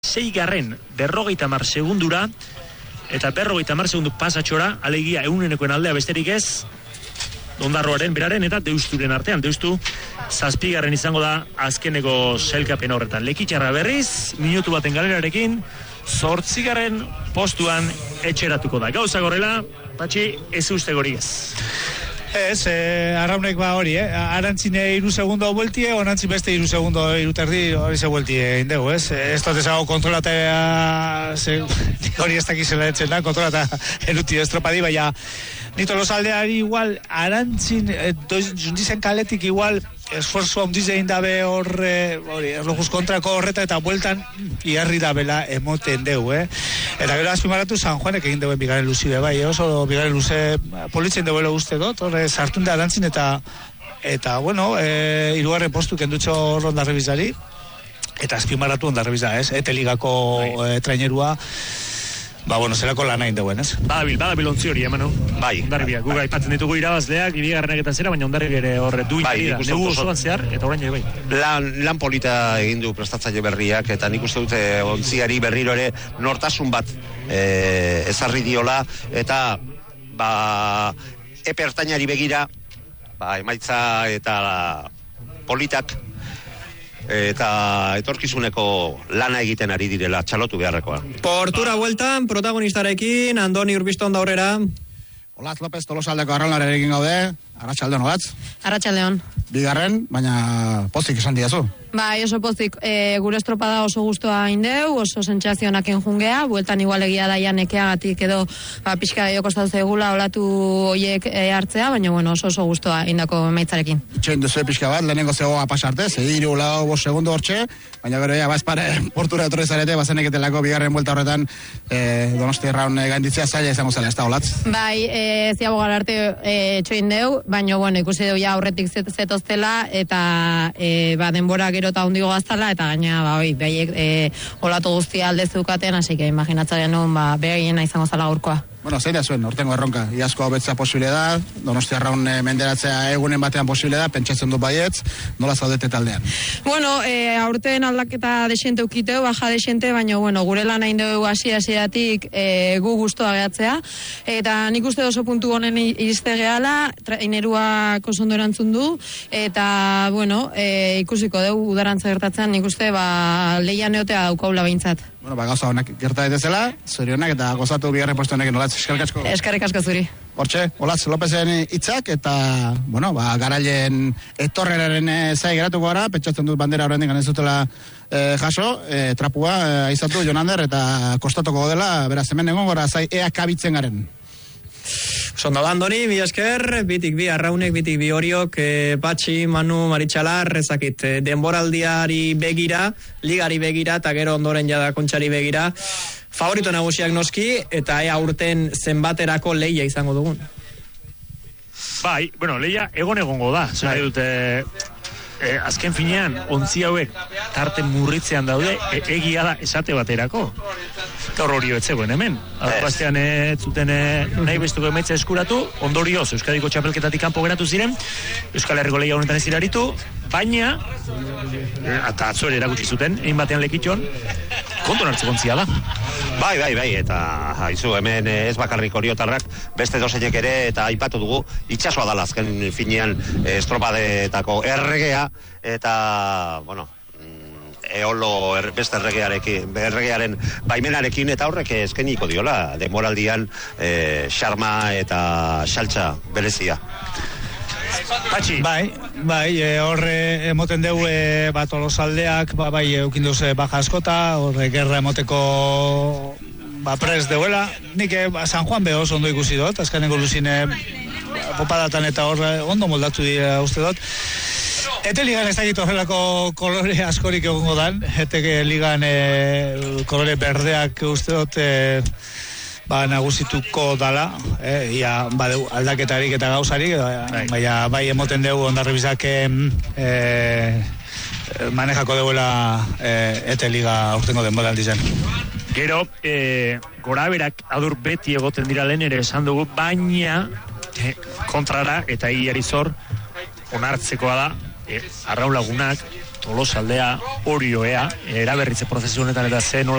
6. 50 segundura eta 50 segundu pasatxora, alegia eunenekoen aldea besterik ez, Ondarroaren, beraren eta Deusturen artean. Deustu 7. izango da azkeneko sailkapen horretan. Lekitxarra berriz, minutu baten galerarekin, 8. postuan etxeratuko da. Gauza gorrela, Patxi, ez uste gori ez. Ez, arraunek hori, Arantzine 3 segundo bueltie, onantzi beste 3 segundo 3 terdi hori ze bueltie indegu, ez? Ez dut ezago kontrolatea, hori ez dakizela etzen da, kontrolata eruti estropadi, baina nito losaldeari igual, Arantzin, jundizen kaletik igual, esforzo handiz egin dabe hori, erlojuz kontrako horreta eta bueltan iarri dabela emoten deu, Eta gero azpimarratu San Juanek egin deuen bigaren luzi be bai, oso bigaren luze politzen deuela uste dut, horre sartun da Arantzin eta bueno, 3. postu kendutxo Ondarribizari, eta azpimarratu Ondarribiza, Ete ligako trainerua, bueno, zerako lan hain deuen, ez? Badabil ontzi hori, emanu. Bai. Ondarribia, guga aipatzen ditugu irabazleak, 2. eta zera, baina Ondarribia ere horre duin. Bai, negu osoan zehar, eta orain bai. Lan polita egin du prestatzaile berriak, eta nik uste dute ontziari berriro ere nortasun bat ezarri diola, eta epe ertainari begira, emaitza eta politak, eta etorkizuneko lana egiten ari direla, txalotu beharrekoa. Portura bueltan, protagonistarekin, Andoni Urbiston daurera. Olatz López Tolosaldeko arraunlarekin gaude, Arratsaldeon Olatz. Arratsaldeon. 2, baina pozik esan diazu. Bai, oso pozik, gure estropada oso gustoa indeu, oso sentsazionak enjungea, bueltan igual egia daia nekeagatik edo pixka gehiago kostatu zaigula olatu hoiek hartzea, baina bueno, oso gustoa indako emaitzarekin. Itxoin duzu pixka bat, lehenengo zegoa pasarte, 3, 5 segundo hortxe, baina gero bazpare portura etorri zarete, bazeneketelako 2. buelta horretan Donosti erraun gainditzea zaila izango zela, ez da Olatz? Bai, ziago gara arte txoin deu, baina bueno, ikusi deu ja aurretik zetoztela, eta denbora gero eta hundigo gaztala, eta gaina, olatu guztia alde zeukaten, hasi que imaginatzen genuen, behiena izango zala gaurkoa. Bueno, zein da zuen, hortengo erronka, iazko betza posibilidad, Donosti erraun menderatzea egunen batean posibilidad, pentsatzen du baietz, nola zaudete taldean? Bueno, aurten aldaketa desente ukiteu, baja desente, baina, bueno, gure lan hain dugu hasieratik gu gustoa gehatzea, eta nik uste oso puntu honen iriste gehala, traineruak oso ondo erantzun du, eta, bueno, ikusiko dugu udarantza gertatzen, nik uste, lehian neotea daukaula behintzat. Bueno, gauza honak gerta daitezela, zorionak eta gozatu 2. postu honekin, Olatz, eskerrik asko. Eskerrik asko zuri. Hortxe, Olatz Lopezen hitzak eta, bueno, garailen etorreraren zai geratuko gara, pentsatzen dut bandera horrendik ez dutela jaso, trapua aizatu Jonander eta kostatuko dela, beraz hemen egon gora zai ea kabitzen garen. Sondo Andoni, mi esker, bitik bi arraunek, bitik bi horiok, Patxi, Manu, Maritxalar, ezakit, denboraldiari begira, ligari begira, eta gero ondoren jada kontxari begira, favorito nagusiak noski, eta ea urten zenbaterako lehia izango dugun. Bai, bueno, lehia egongo da, zera dute... azken finean, ontzi hauek tarte murritzean daude, egia da esate baterako. Gaur hori etzegoen hemen. Azpastean zuten nahi bestuko emaitza eskuratu, ondorioz Euskadiko txapelketatik kanpo geratu ziren, Euskal Herriko lehia honetan ez diraritu, baina, eta atzo ere erakutsi zuten, egin batean lekitxon, konton hartzeko ontzia da. Bai, eta haizu, hemen ez bakarrik oriotarrak, beste dozeinek ere, eta aipatu dugu, itxasoa dala azken finean estropadetako erregea, eta, bueno, eolo beste erregearen baimenarekin, eta horrek eskeniko diola, demoraldian xarma eta xaltxa berezia. Patxi. Bai, horre emoten dugu Tolosaldeak, eukin duz baja askota, horre gerra emoteko pres deuela. Nik San Juan behoz ondo ikusi dut, azkaneko luzine popadatan eta horre ondo moldatu dira uste dut. Ete ligan ez dakit horrelako kolore askorik egongo dan, ete ligan kolore berdeak uste dut nagusituko dala, ia badeu aldaketarik eta gauzarik, baina bai emoten dugu Ondarribizak manejako deuela ete liga urtengo denbora aldizan. Gero, goraberak adur beti egoten dira lehen ere esan dugu, baina kontrara eta hiari zor onartzekoa da, arraun lagunak Tolosaldea, Orioea, eraberritze prozesu honetan eta ze nola